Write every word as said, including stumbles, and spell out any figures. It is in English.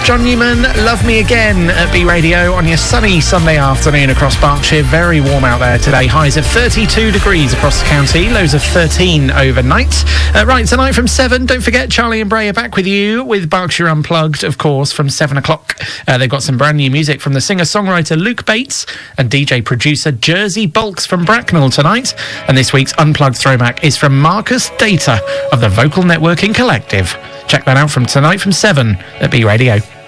John Newman, Love Me Again at B Radio on your sunny Sunday afternoon across Berkshire. Very warm out there today. Highs of thirty-two degrees across the county, lows of thirteen overnight. Uh, right, tonight from seven, don't forget Charlie and Bray are back with you with Berkshire Unplugged, of course, from seven o'clock. Uh, they've got some brand new music from the singer-songwriter Luke Bates and D J-producer Jersey Bulks from Bracknell tonight. And this week's Unplugged throwback is from Marcus Data of the Vocal Networking Collective. Check that out from tonight from seven at B Radio.